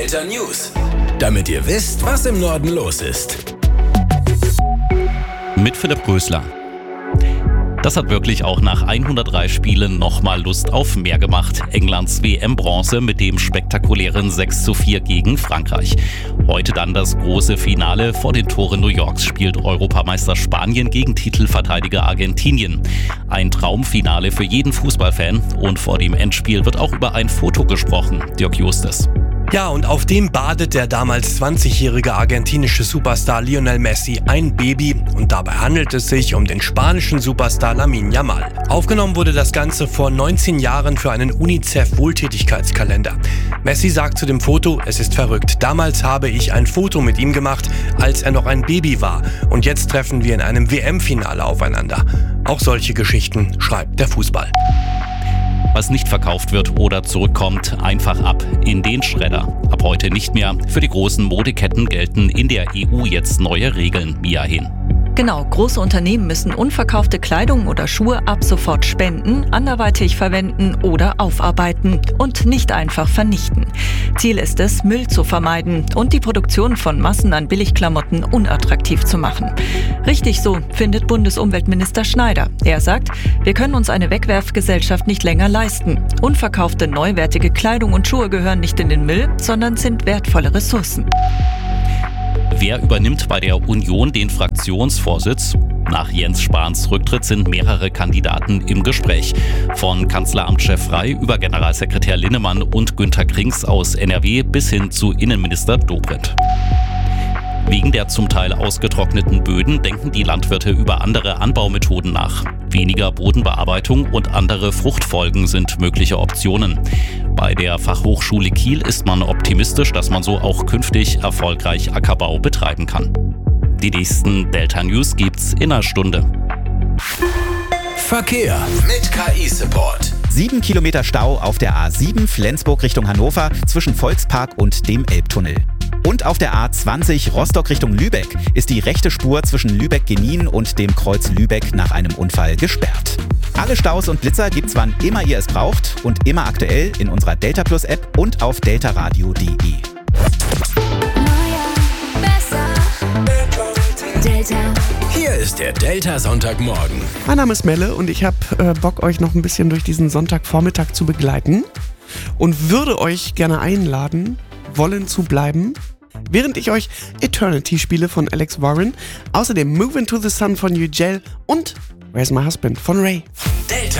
Delta News, damit ihr wisst, was im Norden los ist. Mit Philipp Rösler. Das hat wirklich auch nach 103 Spielen nochmal Lust auf mehr gemacht. Englands WM-Bronze mit dem spektakulären 6:4 gegen Frankreich. Heute dann das große Finale. Vor den Toren New Yorks spielt Europameister Spanien gegen Titelverteidiger Argentinien. Ein Traumfinale für jeden Fußballfan. Und vor dem Endspiel wird auch über ein Foto gesprochen. Dirk Justus. Ja, und auf dem badet der damals 20-jährige argentinische Superstar Lionel Messi ein Baby und dabei handelt es sich um den spanischen Superstar Lamine Yamal. Aufgenommen wurde das Ganze vor 19 Jahren für einen UNICEF-Wohltätigkeitskalender. Messi sagt zu dem Foto, es ist verrückt. Damals habe ich ein Foto mit ihm gemacht, als er noch ein Baby war und jetzt treffen wir in einem WM-Finale aufeinander. Auch solche Geschichten schreibt der Fußball. Was nicht verkauft wird oder zurückkommt, einfach ab in den Schredder. Ab heute nicht mehr. Für die großen Modeketten gelten in der EU jetzt neue Regeln. Mia Hin. Genau, große Unternehmen müssen unverkaufte Kleidung oder Schuhe ab sofort spenden, anderweitig verwenden oder aufarbeiten und nicht einfach vernichten. Ziel ist es, Müll zu vermeiden und die Produktion von Massen an Billigklamotten unattraktiv zu machen. Richtig so, findet Bundesumweltminister Schneider. Er sagt, wir können uns eine Wegwerfgesellschaft nicht länger leisten. Unverkaufte, neuwertige Kleidung und Schuhe gehören nicht in den Müll, sondern sind wertvolle Ressourcen. Wer übernimmt bei der Union den Fraktionsvorsitz? Nach Jens Spahns Rücktritt sind mehrere Kandidaten im Gespräch. Von Kanzleramtschef Frey über Generalsekretär Linnemann und Günter Krings aus NRW bis hin zu Innenminister Dobrindt. Wegen der zum Teil ausgetrockneten Böden denken die Landwirte über andere Anbaumethoden nach. Weniger Bodenbearbeitung und andere Fruchtfolgen sind mögliche Optionen. Bei der Fachhochschule Kiel ist man optimistisch, dass man so auch künftig erfolgreich Ackerbau betreiben kann. Die nächsten Delta News gibt's in einer Stunde. Verkehr mit KI-Support. 7 Kilometer Stau auf der A7 Flensburg Richtung Hannover zwischen Volkspark und dem Elbtunnel. Und auf der A20 Rostock Richtung Lübeck ist die rechte Spur zwischen Lübeck-Genin und dem Kreuz Lübeck nach einem Unfall gesperrt. Alle Staus und Blitzer gibt's wann immer ihr es braucht und immer aktuell in unserer Delta Plus App und auf deltaradio.de. Hier ist der Delta Sonntagmorgen. Mein Name ist Melle und ich habe Bock, euch noch ein bisschen durch diesen Sonntagvormittag zu begleiten und würde euch gerne einladen, wollen zu bleiben, während ich euch Eternity spiele von Alex Warren, außerdem Move Into the Sun von Ugel und Where's My Husband von Ray. Delta